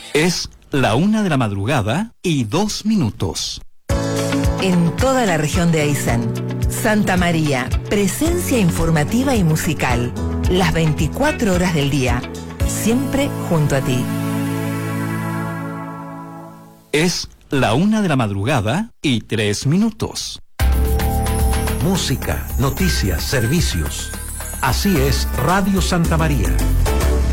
Es la 1:02 En toda la región de Aysén, Santa María, presencia informativa y musical, las 24 horas del día, siempre junto a ti. Es la 1:03 Música, noticias, servicios. Así es Radio Santa María.